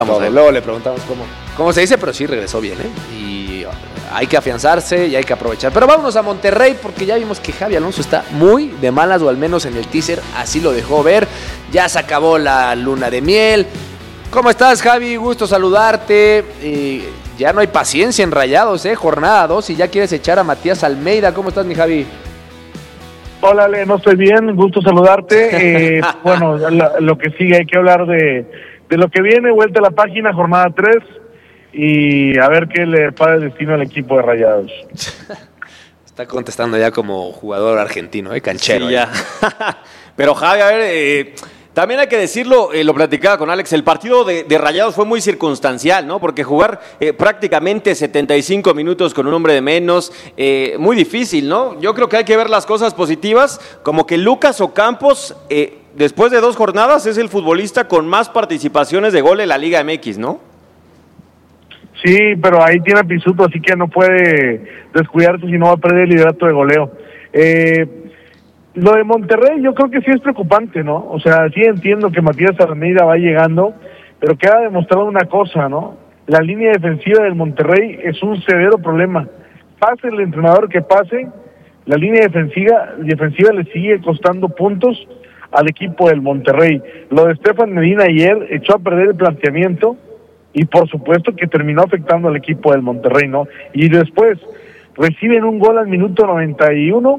Luego le preguntamos cómo se dice, pero sí regresó bien, y hay que afianzarse y hay que aprovechar. Pero vámonos a Monterrey, porque ya vimos que Xabi Alonso está muy de malas, o al menos en el teaser así lo dejó ver. Ya se acabó la luna de miel. ¿Cómo estás, Javi? Gusto saludarte. Ya no hay paciencia en Rayados, jornada 2, y ya quieres echar a Matías Almeida. ¿Cómo estás, mi Javi? Hola, Ale, no estoy bien, gusto saludarte. Bueno, lo que sigue, hay que hablar de lo que viene, vuelta a la página, jornada 3, y a ver qué le para el destino al equipo de Rayados. Está contestando ya como jugador argentino, canchero. Sí, ya. Pero Javi, a ver, también hay que decirlo, lo platicaba con Alex, el partido de Rayados fue muy circunstancial, ¿no? Porque jugar prácticamente 75 minutos con un hombre de menos, muy difícil, ¿no? Yo creo que hay que ver las cosas positivas, como que Lucas Ocampos, después de 2 jornadas, es el futbolista con más participaciones de gol en la Liga MX, ¿no? Sí, pero ahí tiene a Pisuto, así que no puede descuidarse si no va a perder el liderato de goleo. Lo de Monterrey yo creo que sí es preocupante, ¿no? O sea, sí entiendo que Matías Almeida va llegando, pero queda demostrado una cosa, ¿no? La línea defensiva del Monterrey es un severo problema. Pase el entrenador que pase, la línea defensiva le sigue costando puntos al equipo del Monterrey. Lo de Estefan Medina ayer echó a perder el planteamiento y por supuesto que terminó afectando al equipo del Monterrey, ¿no? Y después reciben un gol al minuto 91,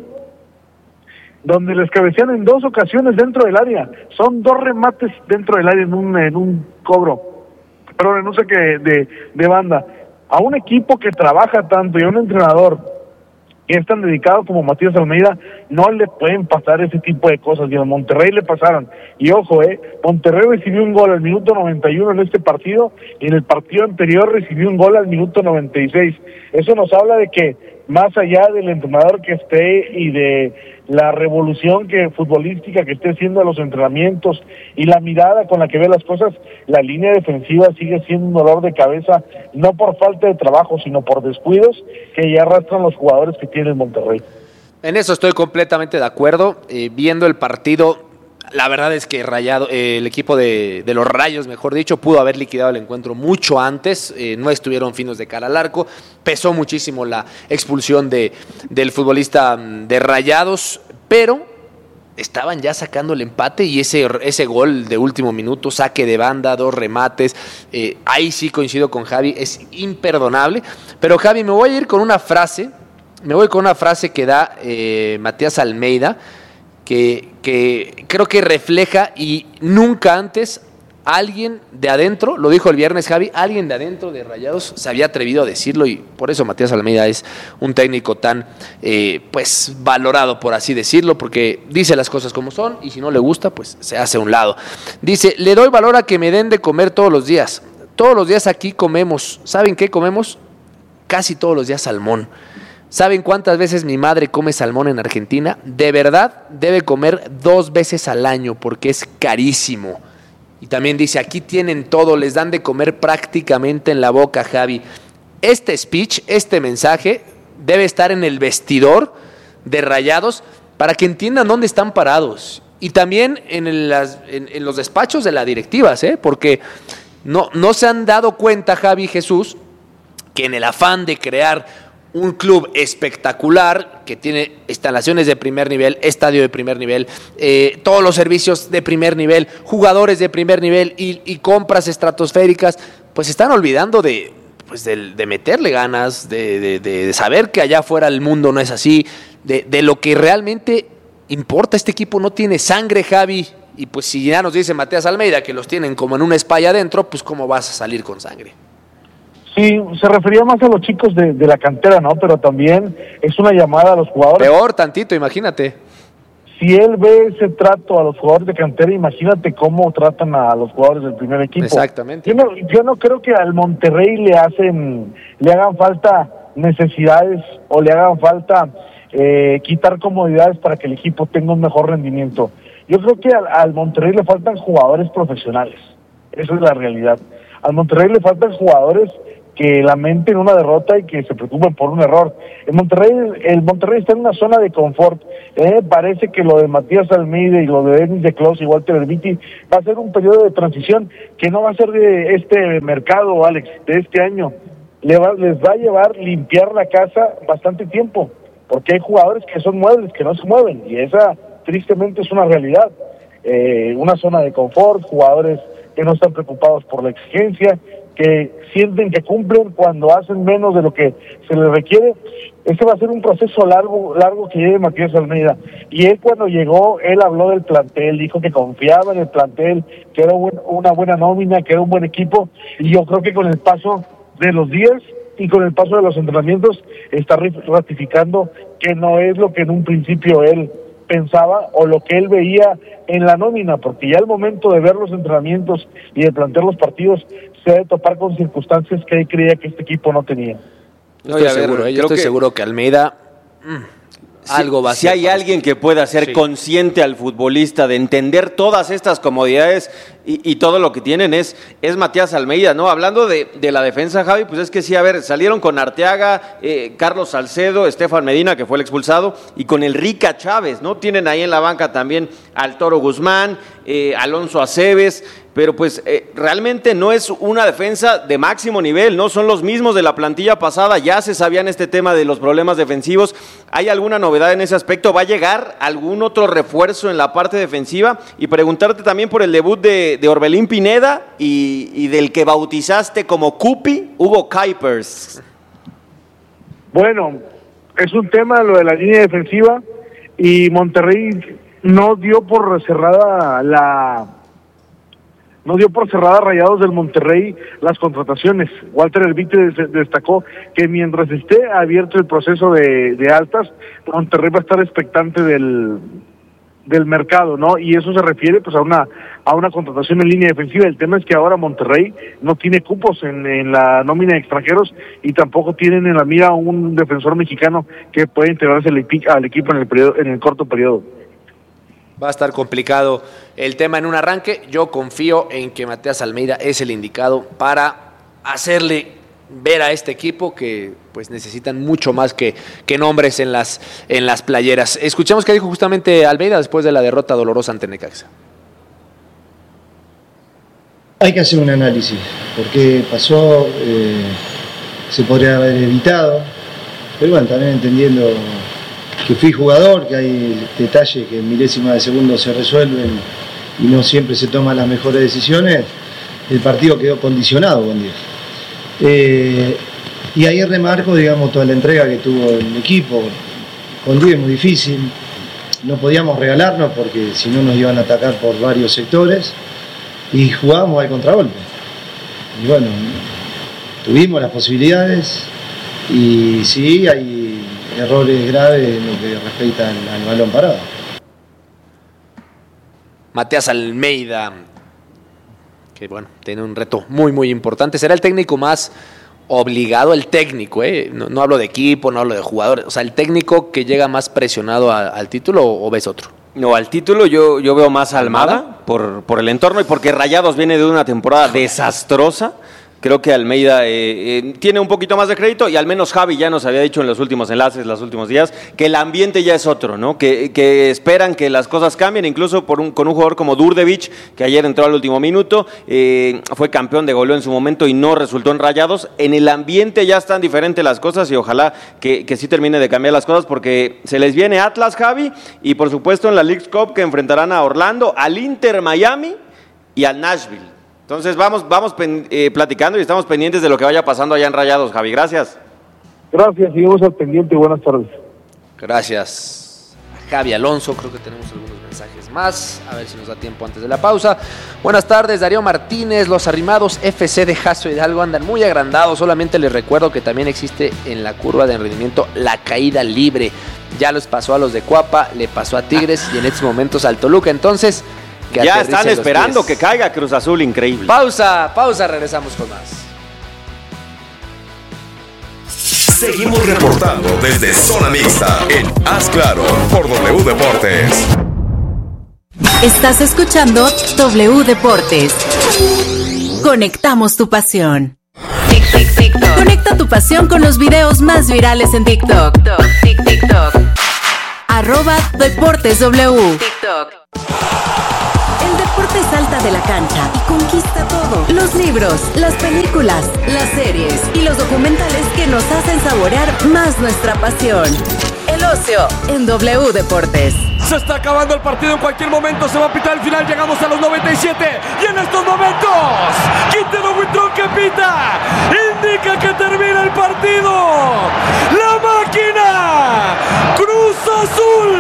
donde les cabecean en 2 ocasiones dentro del área. Son 2 remates dentro del área en un cobro, pero en un saque de banda. A un equipo que trabaja tanto y a un entrenador que es tan dedicado como Matías Almeida, no le pueden pasar ese tipo de cosas, y a Monterrey le pasaron. Y ojo, Monterrey recibió un gol al minuto 91 en este partido, y en el partido anterior recibió un gol al minuto 96. Eso nos habla de que, más allá del entrenador que esté y de la revolución futbolística que esté haciendo a los entrenamientos y la mirada con la que ve las cosas, la línea defensiva sigue siendo un dolor de cabeza, no por falta de trabajo, sino por descuidos que ya arrastran los jugadores que tiene el Monterrey. En eso estoy completamente de acuerdo. Viendo el partido, la verdad es que el equipo de los Rayos, mejor dicho, pudo haber liquidado el encuentro mucho antes. No estuvieron finos de cara al arco. Pesó muchísimo la expulsión del futbolista de Rayados, pero estaban ya sacando el empate, y ese gol de último minuto, saque de banda, 2 remates, ahí sí coincido con Javi, es imperdonable. Pero Javi, me voy a ir con una frase que da Matías Almeida, que creo que refleja, y nunca antes alguien de adentro, lo dijo el viernes Javi, alguien de adentro de Rayados se había atrevido a decirlo, y por eso Matías Almeida es un técnico tan pues valorado, por así decirlo, porque dice las cosas como son, y si no le gusta, pues se hace a un lado. Dice: le doy valor a que me den de comer todos los días. Todos los días aquí comemos. ¿Saben qué comemos? Casi todos los días salmón. ¿Saben cuántas veces mi madre come salmón en Argentina? De verdad, debe comer 2 veces al año, porque es carísimo. Y también dice: aquí tienen todo, les dan de comer prácticamente en la boca, Javi. Este speech, este mensaje, debe estar en el vestidor de Rayados para que entiendan dónde están parados. Y también en los despachos de las directivas, porque no se han dado cuenta, Javi, Jesús, que en el afán de crear un club espectacular, que tiene instalaciones de primer nivel, estadio de primer nivel, todos los servicios de primer nivel, jugadores de primer nivel y compras estratosféricas, pues están olvidando de meterle ganas, de saber que allá afuera el mundo no es así, de lo que realmente importa. Este equipo no tiene sangre, Javi, y pues si ya nos dice Matías Almeida que los tienen como en una espalla adentro, pues ¿cómo vas a salir con sangre? Sí, se refería más a los chicos de la cantera, ¿no? Pero también es una llamada a los jugadores. Peor tantito, imagínate. Si él ve ese trato a los jugadores de cantera, imagínate cómo tratan a los jugadores del primer equipo. Exactamente. Yo no creo que al Monterrey le hagan falta necesidades o le hagan falta quitar comodidades para que el equipo tenga un mejor rendimiento. Yo creo que al Monterrey le faltan jugadores profesionales. Esa es la realidad. Al Monterrey le faltan jugadores que lamenten una derrota y que se preocupen por un error. El Monterrey está en una zona de confort. Parece que lo de Matías Almeida y lo de Denis de Clos y Walter Erviti va a ser un periodo de transición que no va a ser de este mercado, Alex, de este año. Les va a llevar limpiar la casa bastante tiempo, porque hay jugadores que son muebles, que no se mueven, y esa tristemente es una realidad. Una zona de confort, jugadores que no están preocupados por la exigencia, que sienten que cumplen cuando hacen menos de lo que se les requiere. Ese va a ser un proceso largo que lleve Matías Almeida. Y él, cuando llegó, él habló del plantel, dijo que confiaba en el plantel, que era una buena nómina, que era un buen equipo, y yo creo que con el paso de los días y con el paso de los entrenamientos está ratificando que no es lo que en un principio él pensaba o lo que él veía en la nómina, porque ya al momento de ver los entrenamientos y de plantear los partidos se debe topar con circunstancias que él creía que este equipo no tenía. Yo estoy seguro que Almeida algo va a ser. Si hay alguien que pueda ser consciente al futbolista de entender todas estas comodidades y todo lo que tienen es Matías Almeida, ¿no? Hablando de la defensa, Javi, pues es que sí, a ver, salieron con Arteaga, Carlos Salcedo, Estefan Medina, que fue el expulsado, y con el Rica Chávez, ¿no? Tienen ahí en la banca también al Toro Guzmán, Alonso Aceves, pero pues realmente no es una defensa de máximo nivel, ¿no? Son los mismos de la plantilla pasada, ya se sabían este tema de los problemas defensivos. ¿Hay alguna novedad en ese aspecto? ¿Va a llegar algún otro refuerzo en la parte defensiva? Y preguntarte también por el debut de Orbelín Pineda y del que bautizaste como Cupi, Hugo Kuipers. Bueno, es un tema lo de la línea defensiva, y Monterrey no dio por cerrada Rayados del Monterrey las contrataciones. Walter Erviti destacó que mientras esté abierto el proceso de altas, Monterrey va a estar expectante del mercado, ¿no? Y eso se refiere pues a una contratación en línea defensiva. El tema es que ahora Monterrey no tiene cupos en la nómina de extranjeros, y tampoco tienen en la mira un defensor mexicano que pueda integrarse al equipo en el corto periodo. Va a estar complicado el tema en un arranque. Yo confío en que Matías Almeida es el indicado para hacerle ver a este equipo que pues necesitan mucho más que nombres en las playeras. Escuchamos qué dijo justamente Almeida después de la derrota dolorosa ante Necaxa. Hay que hacer un análisis, porque pasó, se podría haber evitado, pero bueno, también entendiendo que fui jugador, que hay detalles que en milésimas de segundo se resuelven y no siempre se toman las mejores decisiones. El partido quedó condicionado con 10. Y ahí remarco, digamos, toda la entrega que tuvo el equipo. Con 10 muy difícil, no podíamos regalarnos porque si no nos iban a atacar por varios sectores, y jugábamos al contragolpe. Y bueno, tuvimos las posibilidades, y sí, hay errores graves en lo que respecta al balón parado. Matías Almeida, que bueno, tiene un reto muy importante. ¿Será el técnico más obligado? El técnico, no hablo de equipo, no hablo de jugadores, o sea, el técnico que llega más presionado al título, ¿o ves otro? No, al título yo veo más a Almada por el entorno y porque Rayados viene de una temporada desastrosa. Creo que Almeida tiene un poquito más de crédito, y al menos Javi ya nos había dicho en los últimos enlaces, los últimos días, que el ambiente ya es otro, ¿no? Que esperan que las cosas cambien, incluso con un jugador como Đurđević, que ayer entró al último minuto, fue campeón de goleo en su momento y no resultó en Rayados. En el ambiente ya están diferentes las cosas, y ojalá que sí termine de cambiar las cosas, porque se les viene Atlas, Javi, y por supuesto en la Leagues Cup, que enfrentarán a Orlando, al Inter Miami y al Nashville. Entonces vamos platicando y estamos pendientes de lo que vaya pasando allá en Rayados, Javi. Gracias. Gracias, seguimos al pendiente. Buenas tardes. Gracias, Javi Alonso. Creo que tenemos algunos mensajes más. A ver si nos da tiempo antes de la pausa. Buenas tardes, Darío Martínez. Los arrimados FC de Jaso Hidalgo andan muy agrandados. Solamente les recuerdo que también existe en la curva de rendimiento la caída libre. Ya les pasó a los de Cuapa, le pasó a Tigres y en estos momentos al Toluca. Entonces, ya están esperando que caiga Cruz Azul, increíble. Pausa, regresamos con más. Seguimos reportando desde Zona Mixta en Haz Claro por W Deportes. Estás escuchando W Deportes. Conectamos tu pasión. TikTok. Conecta tu pasión con los videos más virales en TikTok. TikTok. @DeportesW. TikTok. El deporte salta de la cancha y conquista todo. Los libros, las películas, las series y los documentales que nos hacen saborear más nuestra pasión. El ocio en W Deportes. Se está acabando el partido, en cualquier momento se va a pitar el final, llegamos a los 97 y en estos momentos Quintero Huitrón que pita indica que termina el partido. La máquina Cruz Azul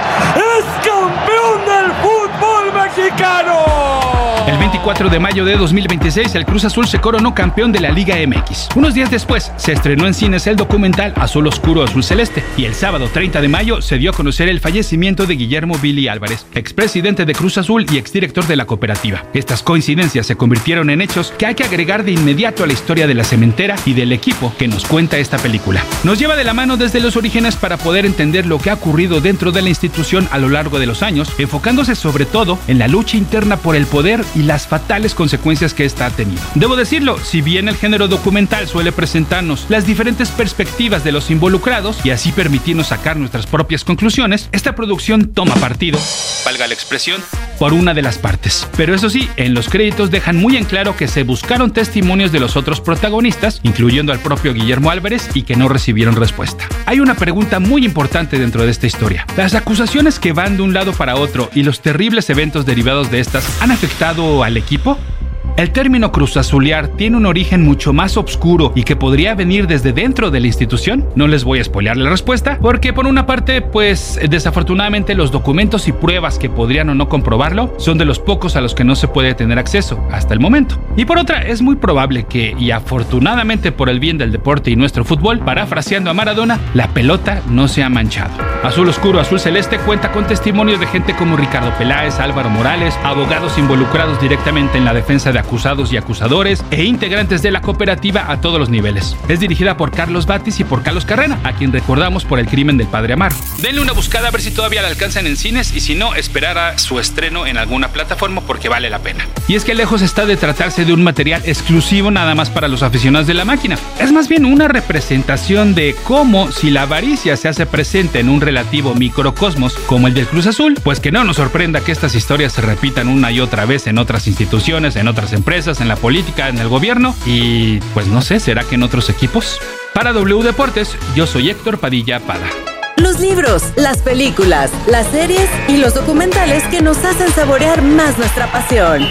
es campeón del fútbol mexicano. El 24 de mayo de 2026, el Cruz Azul se coronó campeón de la Liga MX. Unos días después, se estrenó en cines el documental Azul Oscuro, Azul Celeste. Y el sábado 30 de mayo se dio a conocer el fallecimiento de Guillermo Billy Álvarez, expresidente de Cruz Azul y exdirector de la cooperativa. Estas coincidencias se convirtieron en hechos que hay que agregar de inmediato a la historia de la cementera y del equipo que nos cuenta esta película. Nos lleva de la mano desde los orígenes para poder entender lo que ha ocurrido dentro de la institución a lo largo de los años, enfocándose sobre todo en la lucha interna por el poder y las fatales consecuencias que esta ha tenido. Debo decirlo, si bien el género documental suele presentarnos las diferentes perspectivas de los involucrados y así permitirnos sacar nuestras propias conclusiones, esta producción toma partido, valga la expresión, por una de las partes. Pero eso sí, en los créditos dejan muy en claro que se buscaron testimonios de los otros protagonistas, incluyendo al propio Guillermo Álvarez, y que no recibieron respuesta. Hay una pregunta muy importante dentro de esta historia. ¿Las acusaciones que van de un lado para otro y los terribles eventos derivados de estas han afectado al equipo? El término cruzazulear tiene un origen mucho más oscuro y que podría venir desde dentro de la institución. No les voy a spoilear la respuesta, porque por una parte, pues desafortunadamente los documentos y pruebas que podrían o no comprobarlo son de los pocos a los que no se puede tener acceso hasta el momento. Y por otra, es muy probable que, y afortunadamente por el bien del deporte y nuestro fútbol, parafraseando a Maradona, la pelota no se ha manchado. Azul Oscuro, Azul Celeste cuenta con testimonios de gente como Ricardo Peláez, Álvaro Morales, abogados involucrados directamente en la defensa de acusados y acusadores e integrantes de la cooperativa a todos los niveles. Es dirigida por Carlos Batis y por Carlos Carrera, a quien recordamos por el crimen del padre Amaro. Denle una buscada a ver si todavía la alcanzan en cines y si no, esperar a su estreno en alguna plataforma porque vale la pena. Y es que lejos está de tratarse de un material exclusivo nada más para los aficionados de la máquina. Es más bien una representación de cómo, si la avaricia se hace presente en un relativo microcosmos como el del Cruz Azul, pues que no nos sorprenda que estas historias se repitan una y otra vez en otras instituciones, en otras empresas, en la política, en el gobierno y pues no sé, ¿será que en otros equipos? Para W Deportes, yo soy Héctor Padilla Pada. Los libros, las películas, las series y los documentales que nos hacen saborear más nuestra pasión.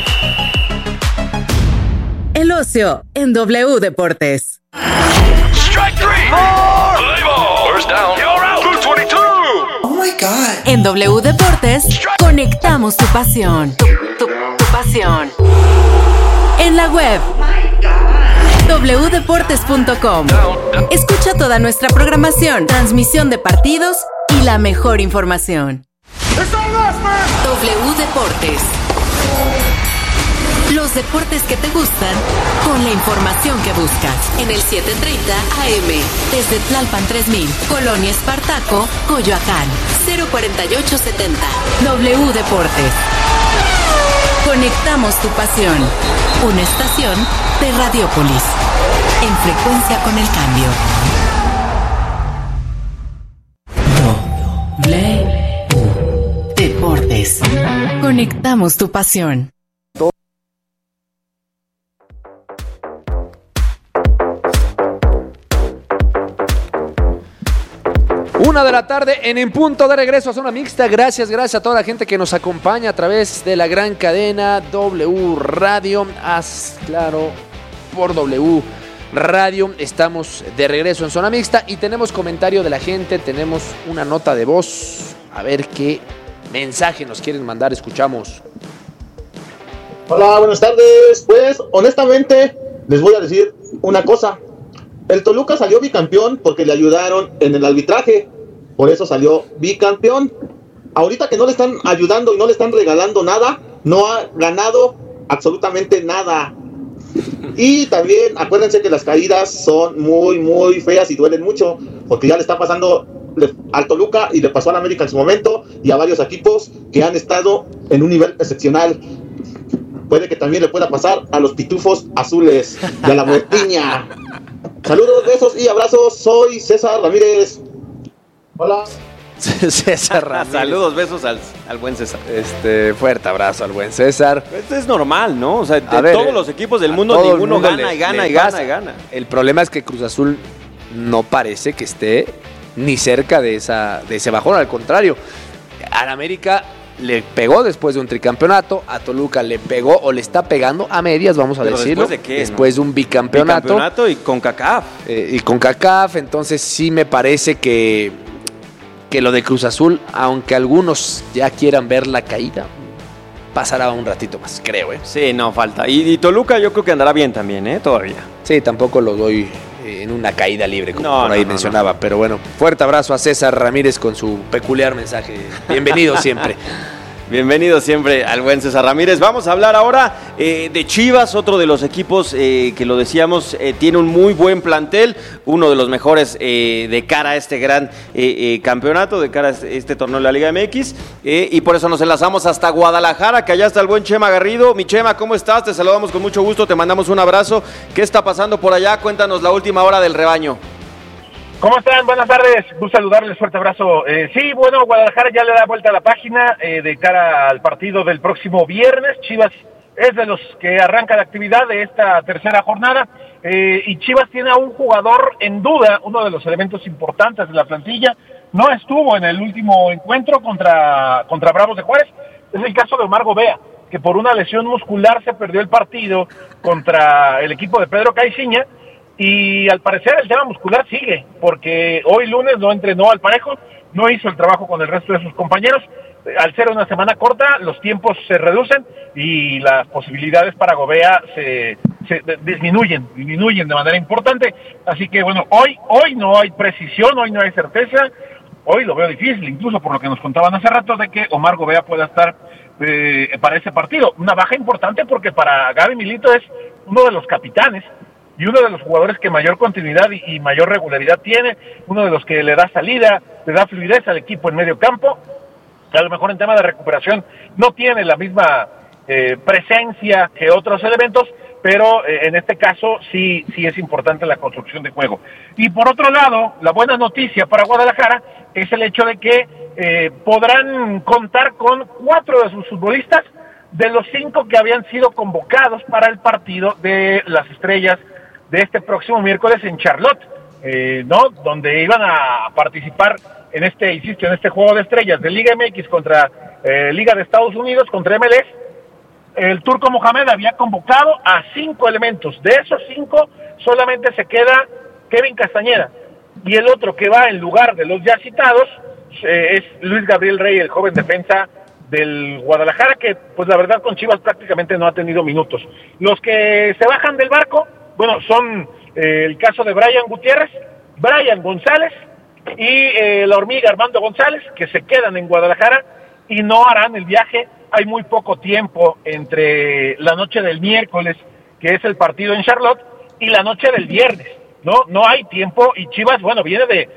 El ocio en W Deportes. Strike three. Play ball. First down. You're out. 222. Oh my God. En W Deportes, conectamos tu pasión. Tu pasión. En la web wdeportes.com. Escucha toda nuestra programación, transmisión de partidos y la mejor información. W Deportes. Los deportes que te gustan con la información que buscas. En el 730 AM. Desde Tlalpan 3000. Colonia Espartaco, Coyoacán. 04870. W Deportes. Conectamos tu pasión. Una estación de Radiopolis. En frecuencia con el cambio. W Deportes. Conectamos tu pasión. 1 de la tarde en punto de regreso a Zona Mixta. Gracias a toda la gente que nos acompaña a través de la gran cadena W Radio. Haz claro por W Radio. Estamos de regreso en Zona Mixta y tenemos comentario de la gente, tenemos una nota de voz. A ver qué mensaje nos quieren mandar, escuchamos. Hola, buenas tardes. Pues honestamente les voy a decir una cosa. El Toluca salió bicampeón porque le ayudaron en el arbitraje. Por eso salió bicampeón. Ahorita que no le están ayudando y no le están regalando nada, no ha ganado absolutamente nada. Y también acuérdense que las caídas son muy, muy feas y duelen mucho, porque ya le está pasando al Toluca y le pasó al América en su momento y a varios equipos que han estado en un nivel excepcional. puede que también le pueda pasar a los pitufos azules de la Muertiña. Saludos, besos y abrazos. Soy César Ramírez. Hola. César Ramírez. Saludos, besos al buen César. Fuerte abrazo al buen César. Esto es normal, ¿no? O sea, todos los equipos del mundo, ninguno gana y gana. El problema es que Cruz Azul no parece que esté ni cerca de ese bajón. Al contrario, al América le pegó después de un tricampeonato, a Toluca le pegó o le está pegando a medias, vamos a decirlo. ¿Después de qué? Después de un bicampeonato. Bicampeonato y con CONCACAF. Entonces sí me parece que lo de Cruz Azul, aunque algunos ya quieran ver la caída, pasará un ratito más, creo. Sí, no falta. Y Toluca yo creo que andará bien también, todavía. Sí, tampoco lo doy en una caída libre, como por ahí mencionaba. Pero bueno, fuerte abrazo a César Ramírez con su peculiar mensaje. Bienvenido siempre. Bienvenido siempre al buen César Ramírez. Vamos a hablar ahora de Chivas, otro de los equipos que lo decíamos, tiene un muy buen plantel, uno de los mejores de cara a este gran campeonato, de cara a este torneo de la Liga MX, y por eso nos enlazamos hasta Guadalajara, que allá está el buen Chema Garrido. Mi Chema, ¿cómo estás? Te saludamos con mucho gusto, te mandamos un abrazo. ¿Qué está pasando por allá? Cuéntanos la última hora del rebaño. ¿Cómo están? Buenas tardes, gusto saludarles, fuerte abrazo. Sí, bueno, Guadalajara ya le da vuelta a la página de cara al partido del próximo viernes. Chivas es de los que arranca la actividad de esta tercera jornada, y Chivas tiene a un jugador en duda, uno de los elementos importantes de la plantilla. No estuvo en el último encuentro contra Bravos de Juárez. Es el caso de Omar Gobea, que por una lesión muscular se perdió el partido contra el equipo de Pedro Caixinha. Y al parecer el tema muscular sigue, porque hoy lunes no entrenó al parejo, no hizo el trabajo con el resto de sus compañeros. Al ser una semana corta, los tiempos se reducen y las posibilidades para Gobea se disminuyen de manera importante. Así que bueno, hoy no hay precisión, hoy no hay certeza, hoy lo veo difícil, incluso por lo que nos contaban hace rato de que Omar Gobea pueda estar para ese partido. Una baja importante porque para Gaby Milito es uno de los capitanes y uno de los jugadores que mayor continuidad y mayor regularidad tiene, uno de los que le da salida, le da fluidez al equipo en medio campo. A lo mejor en tema de recuperación no tiene la misma presencia que otros elementos, pero en este caso sí es importante la construcción de juego. Y por otro lado, la buena noticia para Guadalajara es el hecho de que podrán contar con 4 de sus futbolistas de los 5 que habían sido convocados para el partido de las Estrellas de este próximo miércoles en Charlotte, ¿no? Donde iban a participar en este juego de estrellas de Liga MX contra Liga de Estados Unidos, contra MLS. El Turco Mohamed había convocado a 5 elementos. De esos 5 solamente se queda Kevin Castañeda, y el otro que va en lugar de los ya citados es Luis Gabriel Rey, el joven defensa del Guadalajara, que pues la verdad con Chivas prácticamente no ha tenido minutos. Los que se bajan del barco, bueno, son el caso de Brian Gutiérrez, Brian González y la hormiga Armando González, que se quedan en Guadalajara y no harán el viaje. Hay muy poco tiempo entre la noche del miércoles, que es el partido en Charlotte, y la noche del viernes, no hay tiempo, y Chivas, bueno, viene de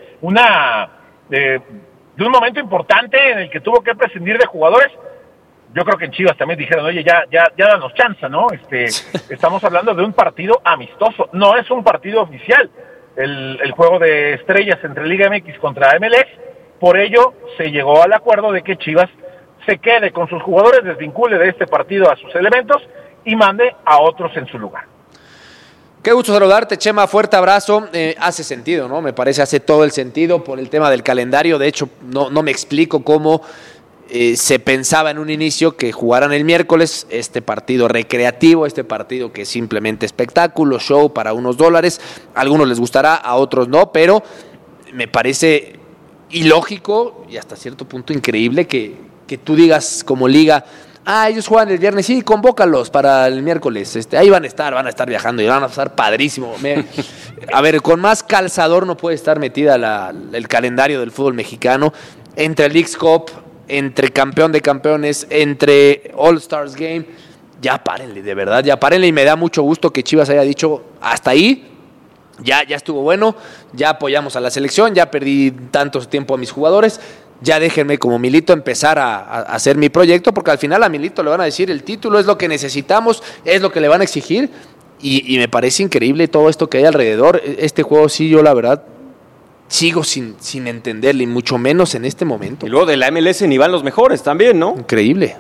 un momento importante en el que tuvo que prescindir de jugadores. Yo creo que en Chivas también dijeron, oye, ya danos chance, ¿no? Estamos hablando de un partido amistoso, no es un partido oficial, el juego de estrellas entre Liga MX contra MLS. Por ello se llegó al acuerdo de que Chivas se quede con sus jugadores, desvincule de este partido a sus elementos y mande a otros en su lugar. Qué gusto saludarte, Chema, fuerte abrazo. Hace sentido, ¿no? Me parece hace todo el sentido por el tema del calendario. De hecho, no me explico cómo se pensaba en un inicio que jugaran el miércoles este partido recreativo, este partido que es simplemente espectáculo, show para unos $. A algunos les gustará, a otros no, pero me parece ilógico y hasta cierto punto increíble que tú digas como liga, ellos juegan el viernes, sí, convócalos para el miércoles, ahí van a estar viajando y van a pasar padrísimo. A ver, con más calzador no puede estar metida el calendario del fútbol mexicano, entre el Leagues Cup, entre campeón de campeones, entre All Stars Game. Ya párenle, de verdad, ya párenle, y me da mucho gusto que Chivas haya dicho hasta ahí, ya estuvo bueno, ya apoyamos a la selección, ya perdí tanto tiempo a mis jugadores, ya déjenme como Milito empezar a hacer mi proyecto, porque al final a Milito le van a decir el título es lo que necesitamos, es lo que le van a exigir, y me parece increíble todo esto que hay alrededor. Este juego sí, yo la verdad sigo sin entenderle, y mucho menos en este momento. Y luego de la MLS ni van los mejores también, ¿no? Increíble.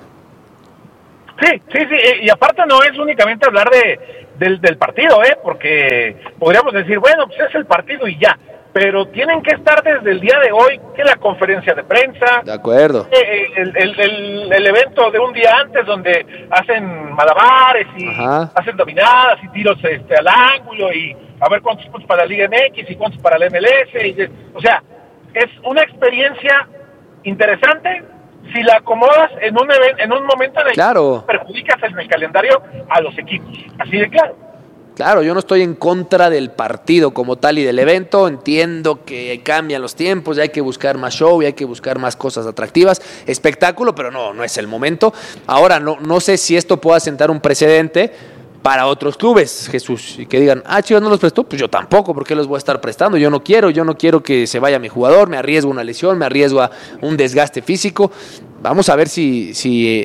Sí, y aparte no es únicamente hablar del partido, porque podríamos decir, bueno, pues es el partido y ya, pero tienen que estar desde el día de hoy, que la conferencia de prensa, de acuerdo, el evento de un día antes donde hacen malabares y hacen dominadas y tiros al ángulo y a ver cuántos puntos para la Liga MX y cuántos para la MLS, o sea, es una experiencia interesante si la acomodas en un momento en el que perjudicas en el calendario a los equipos, así de claro. Claro, yo no estoy en contra del partido como tal y del evento, entiendo que cambian los tiempos y hay que buscar más show y hay que buscar más cosas atractivas, espectáculo, pero no es el momento. Ahora, no sé si esto pueda sentar un precedente para otros clubes, Jesús, y que digan, Chivas no los prestó, pues yo tampoco, ¿por qué los voy a estar prestando? Yo no quiero que se vaya mi jugador, me arriesgo a una lesión, me arriesgo a un desgaste físico. Vamos a ver si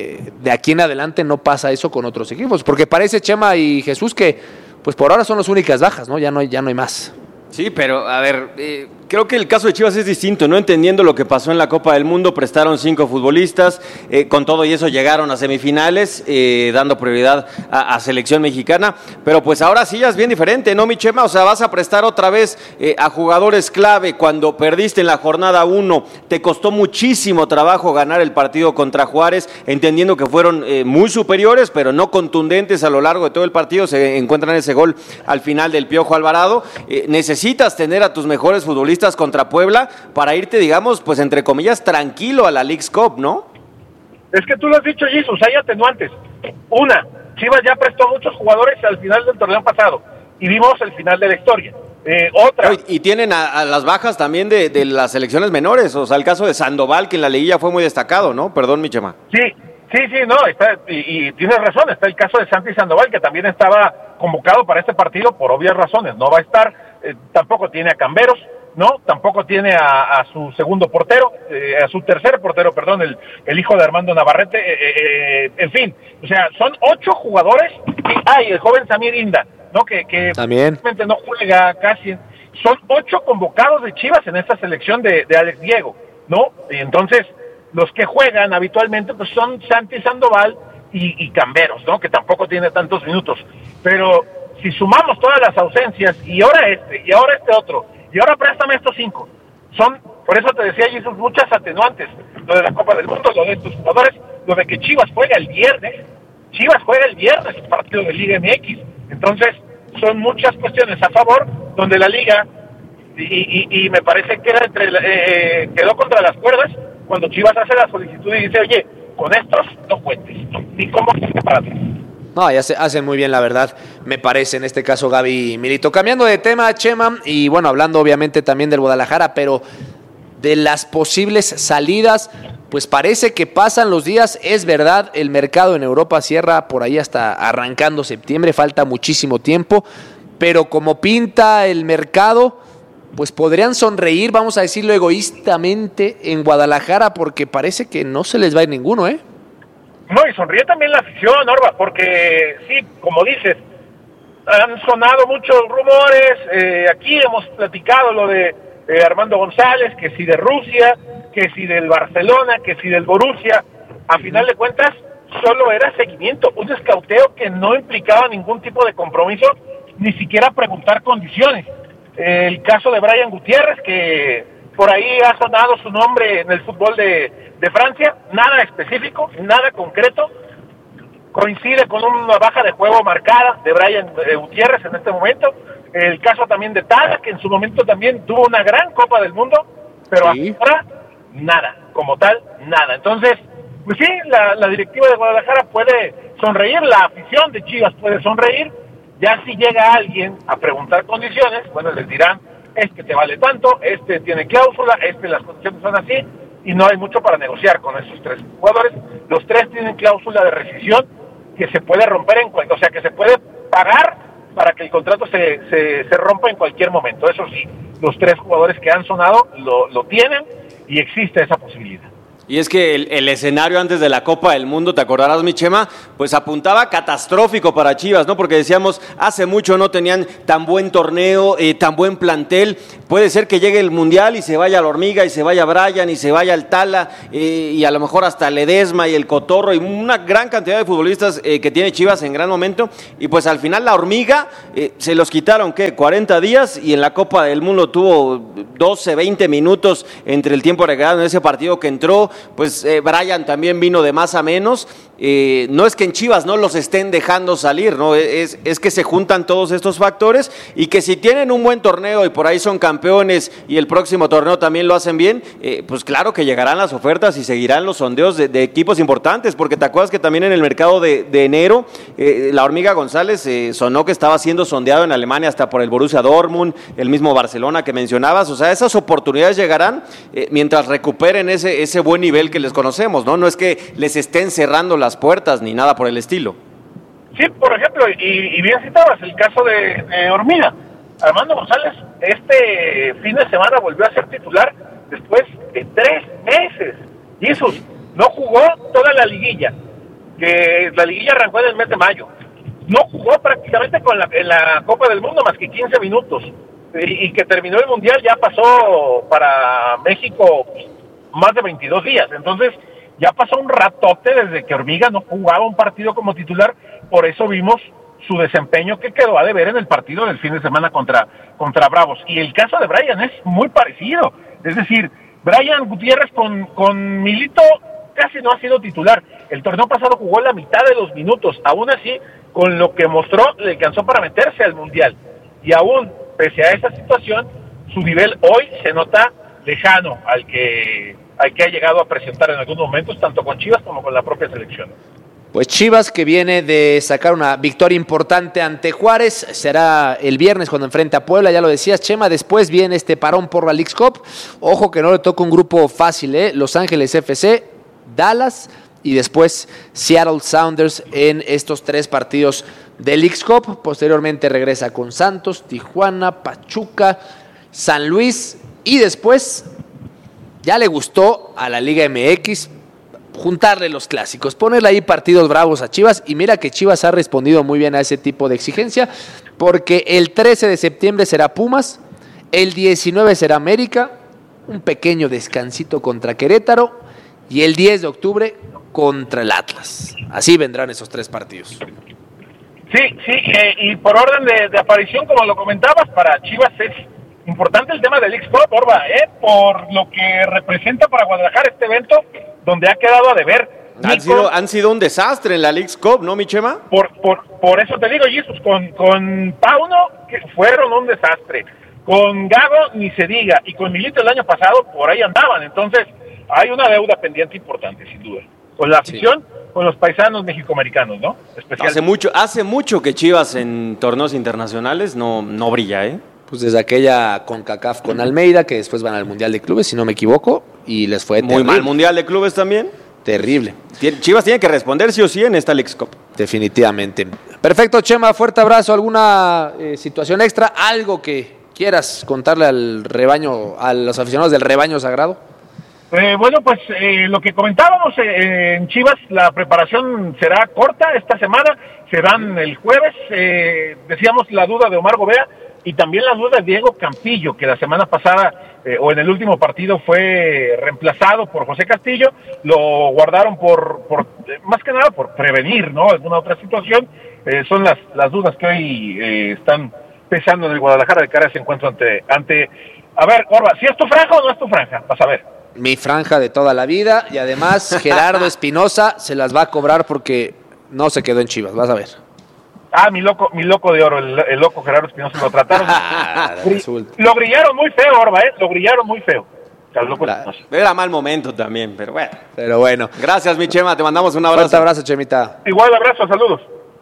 de aquí en adelante no pasa eso con otros equipos, porque parece, Chema y Jesús, que pues por ahora son las únicas bajas, ¿no? Ya no hay más. Sí, pero a ver, creo que el caso de Chivas es distinto, no entendiendo lo que pasó en la Copa del Mundo, prestaron 5 futbolistas, con todo y eso llegaron a semifinales, dando prioridad a selección mexicana, pero pues ahora sí ya es bien diferente, ¿no, mi Chema? O sea, vas a prestar otra vez a jugadores clave cuando perdiste en la jornada 1, te costó muchísimo trabajo ganar el partido contra Juárez, entendiendo que fueron muy superiores, pero no contundentes a lo largo de todo el partido, se encuentran ese gol al final del Piojo Alvarado. Necesitas tener a tus mejores futbolistas contra Puebla para irte, digamos, pues entre comillas, tranquilo a la Leagues Cup, ¿no? Es que tú lo has dicho, Jesus, hay atenuantes. Una, Chivas ya prestó muchos jugadores al final del torneo pasado y vimos el final de la historia. Otra. Y tienen a las bajas también de las selecciones menores, o sea, el caso de Sandoval, que en la liguilla fue muy destacado, ¿no? Perdón, mi Chema. Sí, no, está, y tienes razón, está el caso de Santi Sandoval, que también estaba convocado para este partido por obvias razones, no va a estar, tampoco tiene a Camberos, ¿no? Tampoco tiene a su segundo portero, a su tercer portero, perdón, el hijo de Armando Navarrete, en fin, o sea, son 8 jugadores, y el joven Samir Inda, ¿no? Que también no juega casi, son 8 convocados de Chivas en esta selección de Alex Diego, ¿no? Y entonces, los que juegan habitualmente pues son Santi Sandoval y Camberos, ¿no? Que tampoco tiene tantos minutos, pero si sumamos todas las ausencias, y ahora este otro, y ahora préstame estos 5, son, por eso te decía Jesús, muchas atenuantes, lo de la Copa del Mundo, lo de estos jugadores, lo de que Chivas juega el viernes el partido de Liga MX, entonces son muchas cuestiones a favor, donde la Liga, y me parece que quedó contra las cuerdas, cuando Chivas hace la solicitud y dice, oye, con estos no cuentes, ni cómo para ti. No, ya hacen muy bien, la verdad, me parece, en este caso Gaby y Milito. Cambiando de tema, Chema, y bueno, hablando obviamente también del Guadalajara, pero de las posibles salidas, pues parece que pasan los días, es verdad, el mercado en Europa cierra por ahí hasta arrancando septiembre, falta muchísimo tiempo, pero como pinta el mercado, pues podrían sonreír, vamos a decirlo egoístamente, en Guadalajara, porque parece que no se les va a ir ninguno, ¿eh? No, y sonríe también la afición, Orba, porque sí, como dices, han sonado muchos rumores, aquí hemos platicado lo de Armando González, que si de Rusia, que si del Barcelona, que si del Borussia, a final de cuentas, solo era seguimiento, un escauteo que no implicaba ningún tipo de compromiso, ni siquiera preguntar condiciones. El caso de Brian Gutiérrez, que por ahí ha sonado su nombre en el fútbol de Francia, nada específico, nada concreto, coincide con una baja de juego marcada de Brian Gutiérrez en este momento, el caso también de Tala, que en su momento también tuvo una gran Copa del Mundo, pero sí, ahora nada, como tal, nada. Entonces, pues sí, la directiva de Guadalajara puede sonreír, la afición de Chivas puede sonreír, ya si llega alguien a preguntar condiciones, bueno, les dirán, este te vale tanto, este tiene cláusula, las condiciones son así, y no hay mucho para negociar con esos 3 jugadores. Los 3 tienen cláusula de rescisión que se puede romper o sea, que se puede pagar para que el contrato se rompa en cualquier momento. Eso sí, los 3 jugadores que han sonado lo tienen, y existe esa posibilidad. Y es que el escenario antes de la Copa del Mundo, te acordarás, mi Chema, pues apuntaba catastrófico para Chivas, ¿no? Porque decíamos, hace mucho no tenían tan buen torneo, tan buen plantel. Puede ser que llegue el Mundial y se vaya la Hormiga, y se vaya Brian, y se vaya el Tala, y a lo mejor hasta Ledesma y el Cotorro, y una gran cantidad de futbolistas que tiene Chivas en gran momento. Y pues al final la Hormiga se los quitaron, ¿qué? 40 días, y en la Copa del Mundo tuvo 12, 20 minutos entre el tiempo agregado en ese partido que entró. Pues Brian también vino de más a menos. No es que en Chivas no los estén dejando salir, ¿no? Es que se juntan todos estos factores, y que si tienen un buen torneo y por ahí son campeones y el próximo torneo también lo hacen bien, pues claro que llegarán las ofertas y seguirán los sondeos de equipos importantes, porque te acuerdas que también en el mercado de enero la Hormiga González sonó que estaba siendo sondeado en Alemania hasta por el Borussia Dortmund, el mismo Barcelona que mencionabas. O sea, esas oportunidades llegarán mientras recuperen ese buen nivel que les conocemos, ¿no? No es que les estén cerrando las puertas ni nada por el estilo. Sí, por ejemplo, y bien citabas el caso de Hormiga. Armando González este fin de semana volvió a ser titular después de 3 meses. Jesús no jugó toda la liguilla, que la liguilla arrancó en el mes de mayo. No jugó prácticamente en la Copa del Mundo más que 15 minutos. Y que terminó el Mundial, ya pasó para México más de 22 días. Entonces ya pasó un ratote desde que Hormiga no jugaba un partido como titular. Por eso vimos su desempeño que quedó a deber en el partido del fin de semana contra Bravos. Y el caso de Brian es muy parecido. Es decir, Brian Gutiérrez con Milito casi no ha sido titular. El torneo pasado jugó la mitad de los minutos. Aún así, con lo que mostró, le alcanzó para meterse al Mundial. Y aún, pese a esa situación, su nivel hoy se nota lejano al que ha llegado a presentar en algunos momentos, tanto con Chivas como con la propia selección. Pues Chivas, que viene de sacar una victoria importante ante Juárez, será el viernes cuando enfrente a Puebla, ya lo decías, Chema. Después viene este parón por la Leagues Cup. Ojo que no le toca un grupo fácil, Los Ángeles FC, Dallas y después Seattle Sounders en estos 3 partidos de Leagues Cup. Posteriormente regresa con Santos, Tijuana, Pachuca, San Luis, y después ya le gustó a la Liga MX juntarle los clásicos, ponerle ahí partidos bravos a Chivas. Y mira que Chivas ha respondido muy bien a ese tipo de exigencia, porque el 13 de septiembre será Pumas, el 19 será América, un pequeño descansito contra Querétaro, y el 10 de octubre contra el Atlas. Así vendrán esos 3 partidos. Sí, y por orden de aparición, como lo comentabas, para Chivas es importante el tema del Leagues Cup, Orba, por lo que representa para Guadalajara este evento, donde ha quedado a deber. Han sido un desastre en la Leagues Cup, ¿no, mi Chema? Por eso te digo, Jesús, con Pauno, que fueron un desastre. Con Gago, ni se diga. Y con Milito el año pasado, por ahí andaban. Entonces, hay una deuda pendiente importante, sin duda. Con la afición, con los paisanos mexicoamericanos, ¿no? Hace mucho que Chivas en torneos internacionales no brilla, ¿eh? Pues desde aquella CONCACAF con Almeida, que después van al Mundial de Clubes, si no me equivoco, y les fue muy mal. ¿Mundial de Clubes también? Terrible. Chivas tiene que responder sí o sí en esta Leagues Cup. Definitivamente. Perfecto, Chema, fuerte abrazo. ¿Alguna situación extra? ¿Algo que quieras contarle al rebaño, a los aficionados del rebaño sagrado? Bueno, pues lo que comentábamos en Chivas, la preparación será corta esta semana, serán el jueves. Decíamos la duda de Omar Gobea, y también la duda de Diego Campillo, que la semana pasada o en el último partido fue reemplazado por José Castillo. Lo guardaron por más que nada por prevenir, ¿no?, alguna otra situación. Son las dudas que hoy están pesando en el Guadalajara de cara a ese encuentro ante. A ver, Orba, ¿si es tu franja o no es tu franja? Vas a ver. Mi franja de toda la vida, y además Gerardo Espinosa se las va a cobrar porque no se quedó en Chivas, vas a ver. Mi loco de oro, el loco Gerardo Espinosa, lo trataron. Lo grillaron muy feo, Orba, lo grillaron muy feo. Era mal momento también, pero bueno. Pero bueno. Gracias, mi Chema, te mandamos un abrazo. Fuerte abrazo, Chemita. Igual abrazo, saludos.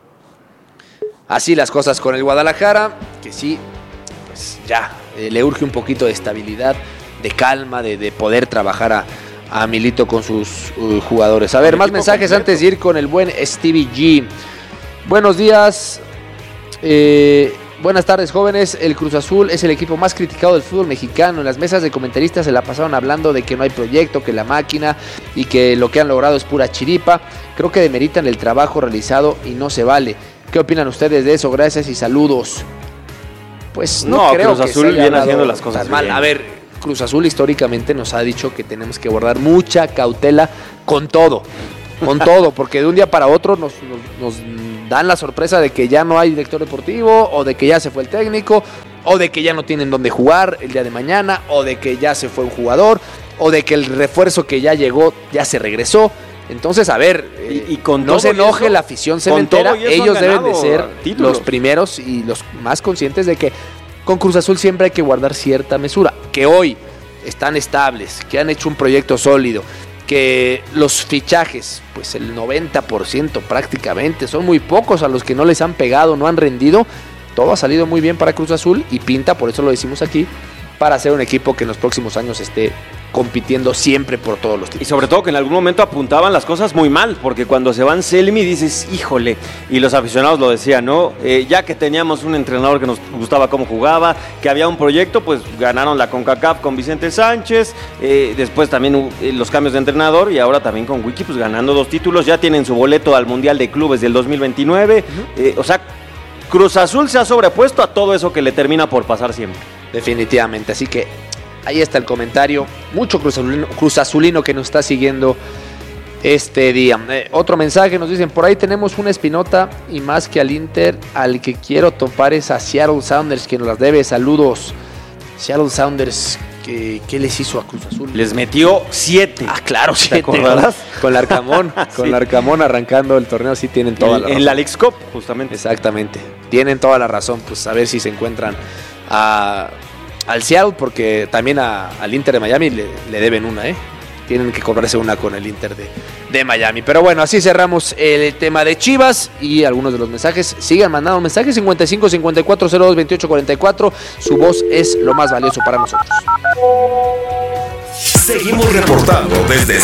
Así las cosas con el Guadalajara, que sí, pues ya le urge un poquito de estabilidad, de calma, de poder trabajar a Milito con sus jugadores. A ver, más mensajes completo antes de ir con el buen Stevie G. Buenos días. buenas tardes, jóvenes. El Cruz Azul es el equipo más criticado del fútbol mexicano. En las mesas de comentaristas se la pasaron hablando de que no hay proyecto, que la máquina y que lo que han logrado es pura chiripa. Creo que demeritan el trabajo realizado y no se vale. ¿Qué opinan ustedes de eso? Gracias y saludos. Pues no creo Cruz que Azul se haya viene dado haciendo las cosas tan mal. bien. A ver, Cruz Azul históricamente nos ha dicho que tenemos que guardar mucha cautela con todo. Con todo, porque de un día para otro nos dan la sorpresa de que ya no hay director deportivo, o de que ya se fue el técnico, o de que ya no tienen dónde jugar el día de mañana, o de que ya se fue un jugador, o de que el refuerzo que ya llegó ya se regresó. Entonces, a ver, y con no todo se enoje eso, la afición cementera, con todo y eso ellos han deben de ganado ser títulos. los primeros y los más conscientes de que con Cruz Azul siempre hay que guardar cierta mesura, que hoy están estables, que han hecho un proyecto sólido, que los fichajes, pues el 90% prácticamente, son muy pocos a los que no les han pegado, no han rendido. Todo ha salido muy bien para Cruz Azul y pinta, por eso lo decimos aquí, para ser un equipo que en los próximos años esté compitiendo siempre por todos los títulos. Y sobre todo que en algún momento apuntaban las cosas muy mal, porque cuando se van Selmi dices, híjole, y los aficionados lo decían, ¿no? Ya que teníamos un entrenador que nos gustaba cómo jugaba, que había un proyecto, pues ganaron la CONCACAF con Vicente Sánchez, después también los cambios de entrenador y ahora también con Wiki, pues ganando 2 títulos, ya tienen su boleto al Mundial de Clubes del 2029, o sea, Cruz Azul se ha sobrepuesto a todo eso que le termina por pasar siempre. Definitivamente, así que ahí está el comentario. Mucho Cruz Azulino que nos está siguiendo este día. Otro mensaje, nos dicen, por ahí tenemos una espinota y más que al Inter, al que quiero topar es a Seattle Sounders, que nos las debe. Saludos. Seattle Sounders, ¿qué les hizo a Cruz Azul? Les metió 7. Ah, claro, 7. acordarás? Con Larcamón, con Sí. Larcamón arrancando el torneo, sí tienen toda la razón. En la Leagues Cup, justamente. Exactamente, tienen toda la razón, pues a ver si se encuentran al Seattle, porque también al Inter de Miami le deben una, tienen que cobrarse una con el Inter de Miami. Pero bueno, así cerramos el tema de Chivas y algunos de los mensajes. Sigan mandando mensajes 55 54 02 28 44. Su voz es lo más valioso para nosotros. Seguimos reportando desde